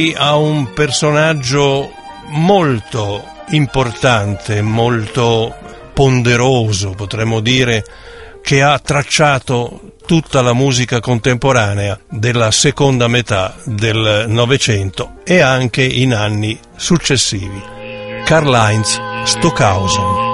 A un personaggio molto importante, molto ponderoso, potremmo dire, che ha tracciato tutta la musica contemporanea della seconda metà del Novecento e anche in anni successivi. Karlheinz Stockhausen.